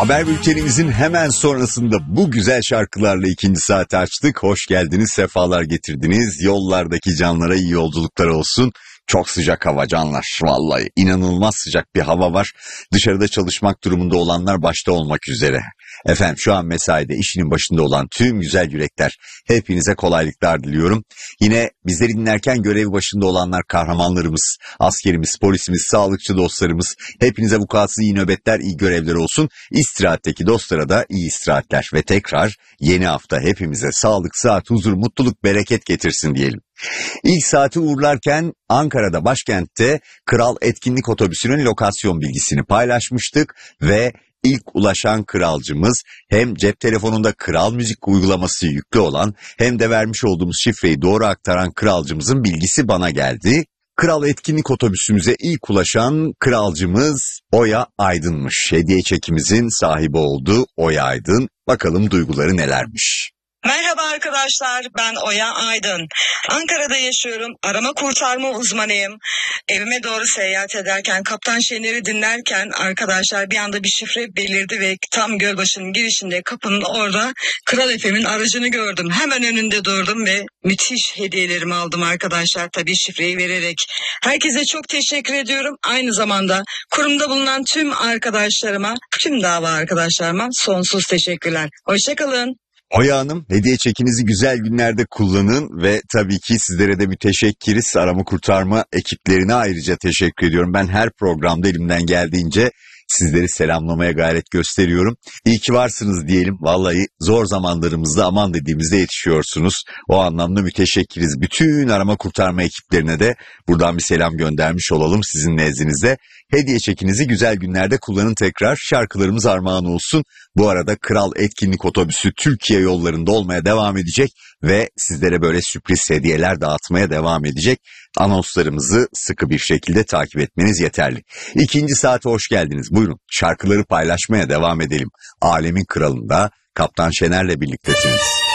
Haber bültenimizin hemen sonrasında bu güzel şarkılarla ikinci saati açtık. Hoş geldiniz, sefalar getirdiniz. Yollardaki canlara iyi yolculuklar olsun. Çok sıcak hava canlar, vallahi inanılmaz sıcak bir hava var. Dışarıda çalışmak durumunda olanlar başta olmak üzere. Efendim şu an mesaide işinin başında olan tüm güzel yürekler, hepinize kolaylıklar diliyorum. Yine bizleri dinlerken görevi başında olanlar kahramanlarımız, askerimiz, polisimiz, sağlıkçı dostlarımız, hepinize vukuatsız iyi nöbetler, iyi görevler olsun. İstirahatteki dostlara da iyi istirahatler ve tekrar yeni hafta hepimize sağlık, sıhhat, huzur, mutluluk, bereket getirsin diyelim. İlk saati uğurlarken Ankara'da, başkentte Kral Etkinlik Otobüsü'nün lokasyon bilgisini paylaşmıştık ve İlk ulaşan kralcımız hem cep telefonunda Kral Müzik uygulaması yüklü olan hem de vermiş olduğumuz şifreyi doğru aktaran kralcımızın bilgisi bana geldi. Kral Etkinlik Otobüsümüze ilk ulaşan kralcımız Oya Aydın'mış. Hediye çekimizin sahibi oldu Oya Aydın. Bakalım duyguları nelermiş. Merhaba arkadaşlar, ben Oya Aydın. Ankara'da yaşıyorum, arama kurtarma uzmanıyım. Evime doğru seyahat ederken, Kaptan Şener'i dinlerken arkadaşlar bir anda bir şifre belirdi ve tam Gölbaşı'nın girişinde kapının orada Kral FM'in aracını gördüm. Hemen önünde durdum ve müthiş hediyelerimi aldım arkadaşlar, tabii şifreyi vererek. Herkese çok teşekkür ediyorum. Aynı zamanda kurumda bulunan tüm arkadaşlarıma, tüm dava arkadaşlarıma sonsuz teşekkürler. Hoşçakalın. Oya Hanım, hediye çekinizi güzel günlerde kullanın ve tabii ki sizlere de müteşekkiriz. Arama kurtarma ekiplerine ayrıca teşekkür ediyorum. Ben her programda elimden geldiğince sizleri selamlamaya gayret gösteriyorum. İyi ki varsınız diyelim. Vallahi zor zamanlarımızda aman dediğimizde yetişiyorsunuz. O anlamda müteşekkiriz. Bütün arama kurtarma ekiplerine de buradan bir selam göndermiş olalım sizin nezdinizde. Hediye çekinizi güzel günlerde kullanın tekrar. Şarkılarımız armağan olsun. Bu arada Kral Etkinlik Otobüsü Türkiye yollarında olmaya devam edecek ve sizlere böyle sürpriz hediyeler dağıtmaya devam edecek. Anonslarımızı sıkı bir şekilde takip etmeniz yeterli. İkinci saate hoş geldiniz. Buyurun şarkıları paylaşmaya devam edelim. Alemin Kralı'nda Kaptan Şener'le birliktesiniz.